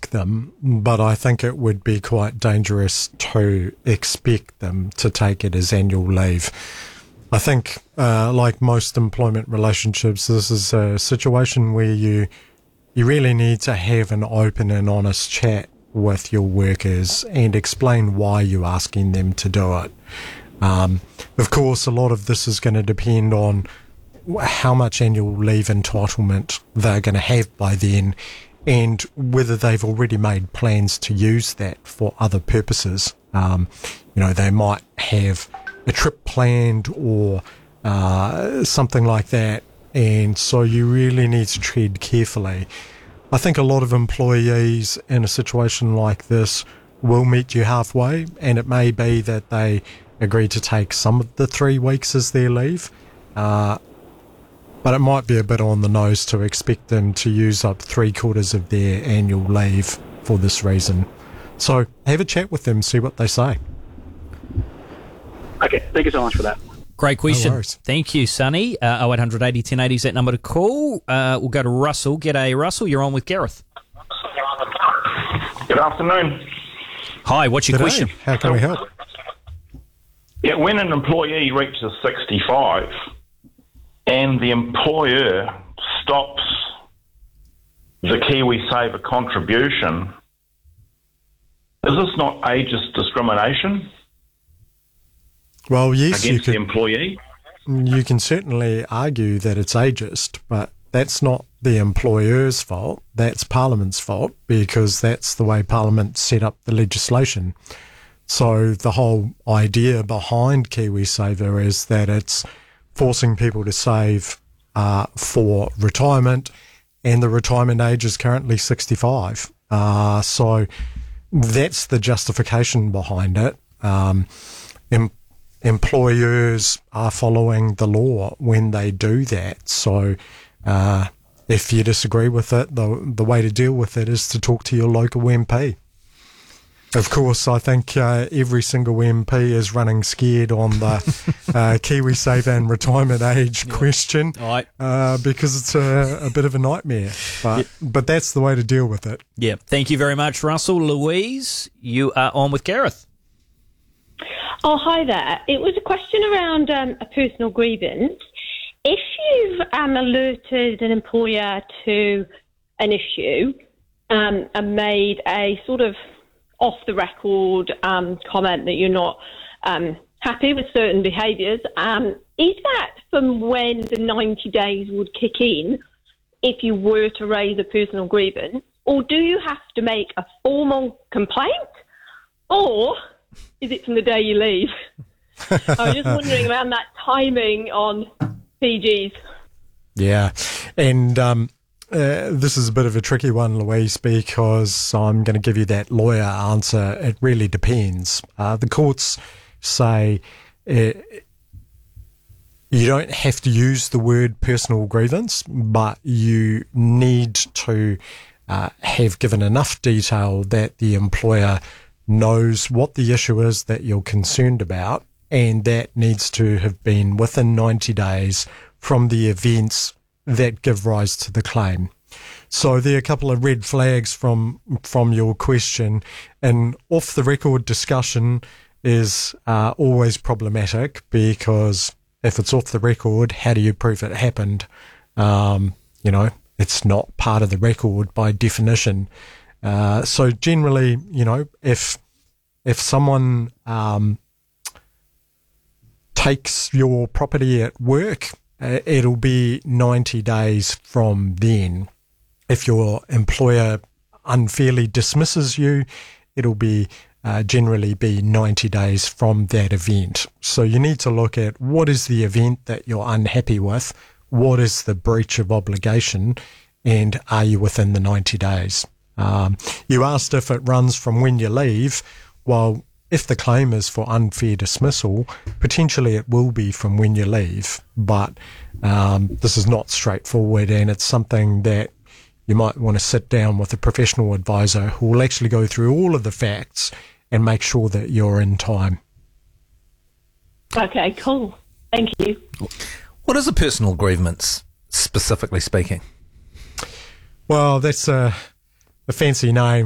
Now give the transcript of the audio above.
ask them, but I think it would be quite dangerous to expect them to take it as annual leave. I think, like most employment relationships, this is a situation where you really need to have an open and honest chat with your workers and explain why you're asking them to do it. Of course, a lot of this is going to depend on how much annual leave entitlement they're going to have by then, and whether they've already made plans to use that for other purposes. They might have a trip planned or something like that, and so you really need to tread carefully. I think a lot of employees in a situation like this will meet you halfway, and it may be that they agree to take some of the 3 weeks as their leave, but it might be a bit on the nose to expect them to use up 3/4 of their annual leave for this reason. So have a chat with them, see what they say. Okay, thank you so much for that. Great question. No worries. Thank you, Sonny. 0800 80 1080 is that number to call. We'll go to Russell. G'day, Russell. You're on with Gareth. Good afternoon. Hi, what's your G'day. question? How can we help? Yeah, when an employee reaches 65 and the employer stops the KiwiSaver contribution, is this not ageist discrimination Well, yes, against the employee? you can certainly argue that it's ageist, but that's not the employer's fault. That's Parliament's fault, because that's the way Parliament set up the legislation. So the whole idea behind KiwiSaver is that it's forcing people to save for retirement, and the retirement age is currently 65. So that's the justification behind it. Employers are following the law when they do that. So if you disagree with it, the way to deal with it is to talk to your local MP. Of course, I think every single MP is running scared on the KiwiSaver and retirement age question, Right. because it's a bit of a nightmare. But that's the way to deal with it. Yeah, thank you very much, Russell. Louise, you are on with Gareth. Oh, hi there. It was a question around a personal grievance. If you've alerted an employer to an issue and made a sort of off-the-record comment that you're not happy with certain behaviours, is that from when the 90 days would kick in if you were to raise a personal grievance? Or do you have to make a formal complaint? Or is it from the day you leave? I was just wondering around that timing on PGs. Yeah, and this is a bit of a tricky one, Louise, because I'm going to give you that lawyer answer. It really depends. The courts say you don't have to use the word personal grievance, but you need to have given enough detail that the employer knows what the issue is that you're concerned about, and that needs to have been within 90 days from the events that give rise to the claim. So there are a couple of red flags from your question, and off-the-record discussion is always problematic, because if it's off the record, how do you prove it happened? It's not part of the record by definition. So generally, if someone takes your property at work, it'll be 90 days from then. If your employer unfairly dismisses you, it'll be generally be 90 days from that event. So you need to look at what is the event that you're unhappy with, what is the breach of obligation, and are you within the 90 days? You asked if it runs from when you leave. Well, if the claim is for unfair dismissal, potentially it will be from when you leave, but this is not straightforward, and it's something that you might want to sit down with a professional advisor who will actually go through all of the facts and make sure that you're in time. Okay, cool. Thank you. What is a personal grievance, specifically speaking? Well, that's a fancy name